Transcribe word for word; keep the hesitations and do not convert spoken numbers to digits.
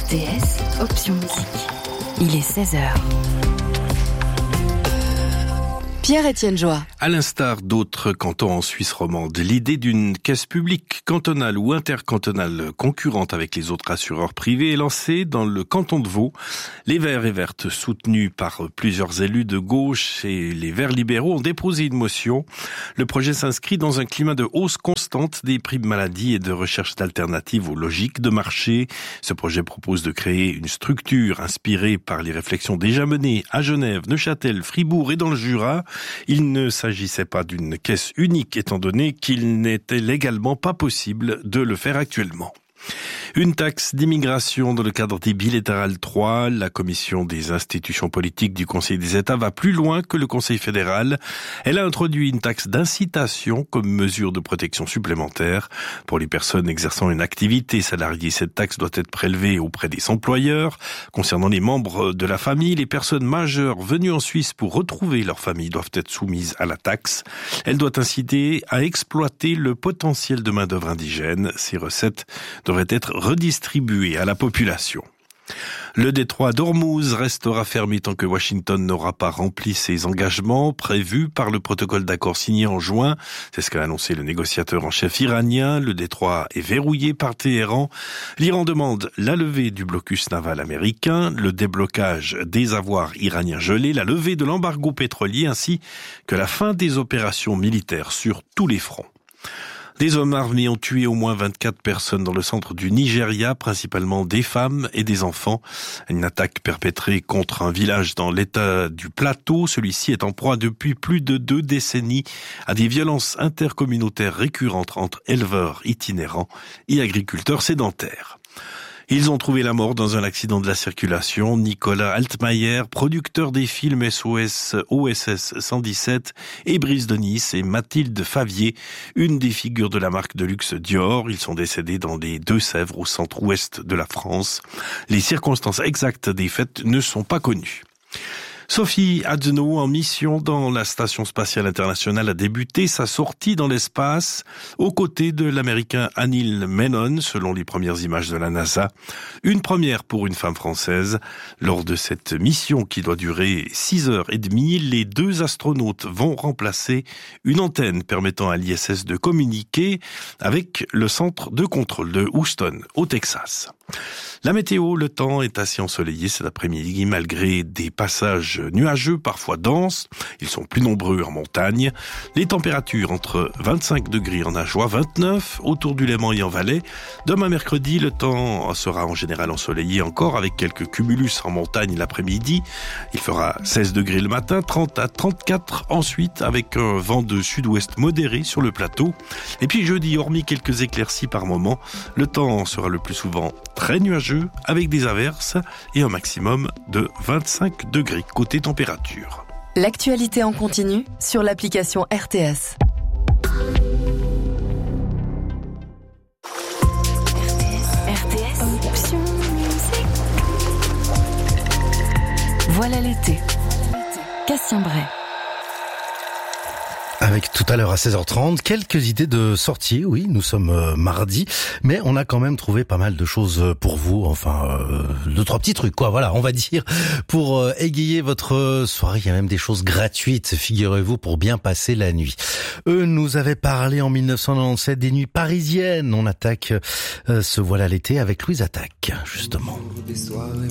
R T S, option musique. Il est seize heures. Pierre-Étienne Joie. À l'instar d'autres cantons en Suisse romande, l'idée d'une caisse publique cantonale ou intercantonale concurrente avec les autres assureurs privés est lancée dans le canton de Vaud. Les Verts et Vertes, soutenus par plusieurs élus de gauche et les Verts libéraux, ont déposé une motion. Le projet s'inscrit dans un climat de hausse constante des prix de maladie et de recherche d'alternatives aux logiques de marché. Ce projet propose de créer une structure inspirée par les réflexions déjà menées à Genève, Neuchâtel, Fribourg et dans le Jura. Il ne s'agissait pas d'une caisse unique étant donné qu'il n'était légalement pas possible de le faire actuellement. Une taxe d'immigration dans le cadre des bilatérales trois, la commission des institutions politiques du Conseil des États va plus loin que le Conseil fédéral. Elle a introduit une taxe d'incitation comme mesure de protection supplémentaire. Pour les personnes exerçant une activité salariée, cette taxe doit être prélevée auprès des employeurs. Concernant les membres de la famille, les personnes majeures venues en Suisse pour retrouver leur famille doivent être soumises à la taxe. Elle doit inciter à exploiter le potentiel de main-d'œuvre indigène. Ces recettes devraient être redistribuées à la population. Le détroit d'Ormuz restera fermé tant que Washington n'aura pas rempli ses engagements prévus par le protocole d'accord signé en juin. C'est ce qu'a annoncé le négociateur en chef iranien. Le détroit est verrouillé par Téhéran. L'Iran demande la levée du blocus naval américain, le déblocage des avoirs iraniens gelés, la levée de l'embargo pétrolier ainsi que la fin des opérations militaires sur tous les fronts. Des hommes armés ont tué au moins vingt-quatre personnes dans le centre du Nigeria, principalement des femmes et des enfants. Une attaque perpétrée contre un village dans l'état du Plateau. Celui-ci est en proie depuis plus de deux décennies à des violences intercommunautaires récurrentes entre éleveurs itinérants et agriculteurs sédentaires. Ils ont trouvé la mort dans un accident de la circulation. Nicolas Altmaier, producteur des films S O S, O S S cent dix-sept et Brise de Nice, et Mathilde Favier, une des figures de la marque de luxe Dior. Ils sont décédés dans les Deux-Sèvres, au centre-ouest de la France. Les circonstances exactes des faits ne sont pas connues. Sophie Adno, en mission dans la Station spatiale internationale, a débuté sa sortie dans l'espace aux côtés de l'américain Anil Menon, selon les premières images de la NASA. Une première pour une femme française. Lors de cette mission qui doit durer six heures et demie, les deux astronautes vont remplacer une antenne permettant à l'I S S de communiquer avec le centre de contrôle de Houston, au Texas. La météo, le temps est assez ensoleillé cet après-midi malgré des passages nuageux, parfois denses. Ils sont plus nombreux en montagne. Les températures entre vingt-cinq degrés en Ajoie, vingt-neuf autour du Léman et en Valais. Demain mercredi, le temps sera en général ensoleillé encore avec quelques cumulus en montagne l'après-midi. Il fera seize degrés le matin, trente à trente-quatre ensuite avec un vent de sud-ouest modéré sur le plateau. Et puis jeudi, hormis quelques éclaircies par moment, le temps sera le plus souvent très nuageux avec des averses et un maximum de vingt-cinq degrés côté température. L'actualité en continu sur l'application R T S. R T S, option musique. Voilà l'été. Cassien Bray. Avec tout à l'heure à seize heures trente, quelques idées de sortie. Oui, nous sommes euh, mardi, mais on a quand même trouvé pas mal de choses pour vous. Enfin, euh, deux, trois petits trucs, quoi. Voilà, on va dire, pour euh, égayer votre soirée. Il y a même des choses gratuites, figurez-vous, pour bien passer la nuit. Eux nous avaient parlé en mille neuf cent quatre-vingt-dix-sept des nuits parisiennes. On attaque euh, ce Voilà l'été avec Louise Attaque, justement. Des soirées